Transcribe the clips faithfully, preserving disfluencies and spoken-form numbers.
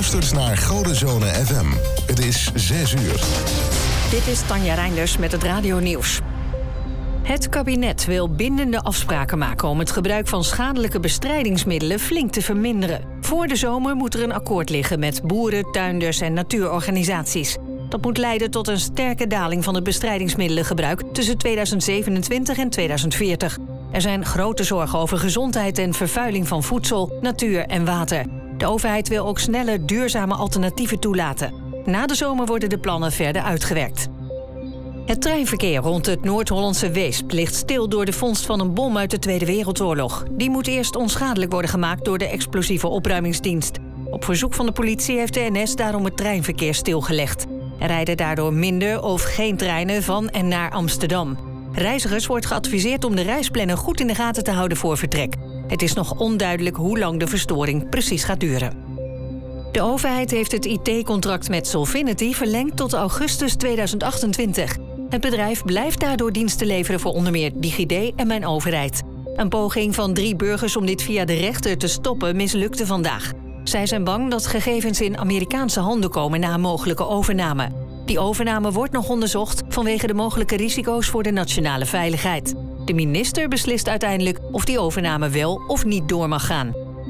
luistert naar Godenzone F M. Het is zes uur. Dit is Tanja Reinders met het radionieuws. Het kabinet wil bindende afspraken maken om het gebruik van schadelijke bestrijdingsmiddelen flink te verminderen. Voor de zomer moet er een akkoord liggen met boeren, tuinders en natuurorganisaties. Dat moet leiden tot een sterke daling van het bestrijdingsmiddelengebruik tussen tweeduizend zevenentwintig en tweeduizend veertig. Er zijn grote zorgen over gezondheid en vervuiling van voedsel, natuur en water. De overheid wil ook sneller duurzame alternatieven toelaten. Na de zomer worden de plannen verder uitgewerkt. Het treinverkeer rond het Noord-Hollandse Weesp ligt stil door de vondst van een bom uit de Tweede Wereldoorlog. Die moet eerst onschadelijk worden gemaakt door de explosieve opruimingsdienst. Op verzoek van de politie heeft de N S daarom het treinverkeer stilgelegd. Er rijden daardoor minder of geen treinen van en naar Amsterdam. Reizigers wordt geadviseerd om de reisplannen goed in de gaten te houden voor vertrek. Het is nog onduidelijk hoe lang de verstoring precies gaat duren. De overheid heeft het I T-contract met Solvinity verlengd tot augustus tweeduizend achtentwintig. Het bedrijf blijft daardoor diensten leveren voor onder meer DigiD en Mijn Overheid. Een poging van drie burgers om dit via de rechter te stoppen mislukte vandaag. Zij zijn bang dat gegevens in Amerikaanse handen komen na een mogelijke overname. Die overname wordt nog onderzocht vanwege de mogelijke risico's voor de nationale veiligheid. De minister beslist uiteindelijk of die overname wel of niet door mag gaan.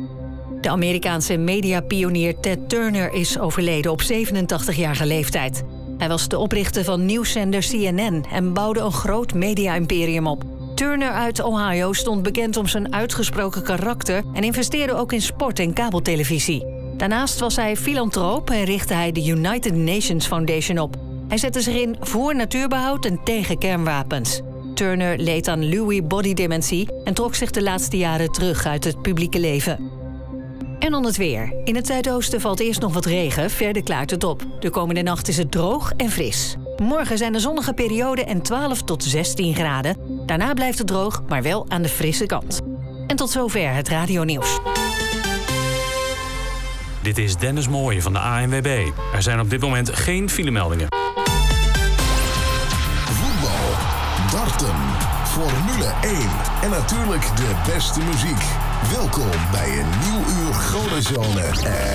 De Amerikaanse mediapionier Ted Turner is overleden op zevenentachtigjarige leeftijd. Hij was de oprichter van nieuwszender C N N en bouwde een groot media-imperium op. Turner uit Ohio stond bekend om zijn uitgesproken karakter en investeerde ook in sport en kabeltelevisie. Daarnaast was hij filantroop en richtte hij de United Nations Foundation op. Hij zette zich in voor natuurbehoud en tegen kernwapens. Turner leed aan Lewy body dementie en trok zich de laatste jaren terug uit het publieke leven. En dan het weer. In het zuidoosten valt eerst nog wat regen, verder klaart het op. De komende nacht is het droog en fris. Morgen zijn er zonnige perioden en twaalf tot zestien graden. Daarna blijft het droog, maar wel aan de frisse kant. En tot zover het radionieuws. Dit is Dennis Mooij van de A N W B. Er zijn op dit moment geen filemeldingen. Voetbal, darten, Formule één en natuurlijk de beste muziek. Welkom bij een nieuw uur Godenzone.